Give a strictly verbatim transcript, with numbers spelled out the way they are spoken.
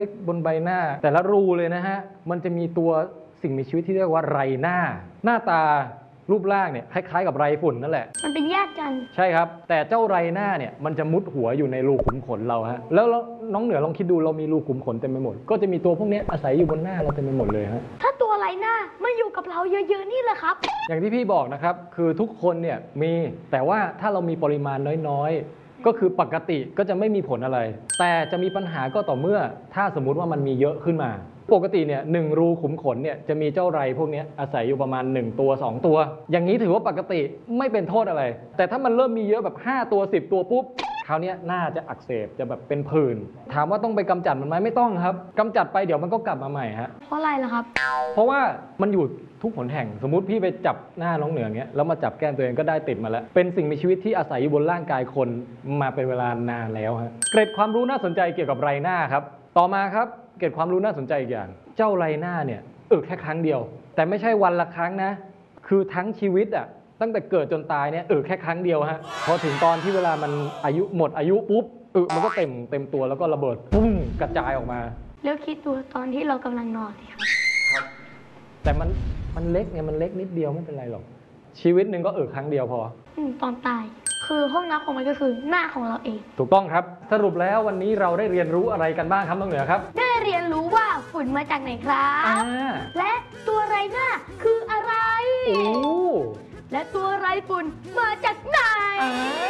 บนใบหน้าแต่ละรูเลยนะฮะมันจะมีตัวสิ่งมีชีวิตที่เรียกว่าไรหน้าหน้าตารูปร่างเนี่ยคล้ายๆกับไรฝุ่นนั่นแหละมันเป็นญาติกันใช่ครับแต่เจ้าไรหน้าเนี่ยมันจะมุดหัวอยู่ในรูขุมขนเราฮะแล้วน้องเหนือลองคิดดูเรามีรูขุมขนเต็มไปหมดก็จะมีตัวพวกนี้อาศัยอยู่บนหน้าเราเต็มไปหมดเลยฮะถ้าตัวไรหน้ามาอยู่กับเราเยอะๆนี่แหละครับอย่างที่พี่บอกนะครับคือทุกคนเนี่ยมีแต่ว่าถ้าเรามีปริมาณน้อยๆก็คือปกติก็จะไม่มีผลอะไรแต่จะมีปัญหาก็ต่อเมื่อถ้าสมมุติว่ามันมีเยอะขึ้นมาปกติเนี่ยหนึ่งรูขุมขนเนี่ยจะมีเจ้าไรพวกนี้อาศัยอยู่ประมาณหนึ่งตัวสองตัวอย่างนี้ถือว่าปกติไม่เป็นโทษอะไรแต่ถ้ามันเริ่มมีเยอะแบบห้าตัวสิบตัวปุ๊บคราวนี้น่าจะอักเสบจะแบบเป็นผื่นถามว่าต้องไปกำจัดมันไหมไม่ต้องครับกำจัดไปเดี๋ยวมันก็กลับมาใหม่ฮะเพราะอะไรล่ะครับเพราะว่ามันอยู่ทุกหนแห่งสมมุติพี่ไปจับหน้าน้องเหนือเงี้ยแล้วมาจับแก้มตัวเองก็ได้ติดมาแล้วเป็นสิ่งมีชีวิตที่อาศัยอยู่บนร่างกายคนมาเป็นเวลานานแล้วฮะเกร็ดความรู้น่าสนใจเกี่ยวกับไรหน้าครับต่อมาครับเกร็ดความรู้น่าสนใจอีกอย่างเจ้าไรหน้าเนี่ยอึแค่ครั้งเดียวแต่ไม่ใช่วันละครั้งนะคือทั้งชีวิตอ่ะตั้งแต่เกิดจนตายเนี่ยอึแค่ครั้งเดียวฮะพอถึงตอนที่เวลามันอายุหมดอายุปุ๊บอึมันก็เต็มเต็มตัวแล้วก็ระเบิดปุ้งกระจายออกมาแล้วคิดดูตอนที่เรากำลังนอนสิครับแต่มันมันเล็กไงมันเล็กนิดเดียวไม่เป็นไรหรอกชีวิตหนึ่งก็อึครั้งเดียวพออืมตอนตายคือห้องน้ำของมันก็คือหน้าของเราเองถูกต้องครับสรุปแล้ววันนี้เราได้เรียนรู้อะไรกันบ้างครับน้องเหนือครับได้เรียนรู้ว่าฝุ่นมาจากไหนครับและตัวไรหน้าคืออะไรและตัวไรฝุ่นมาจากไหน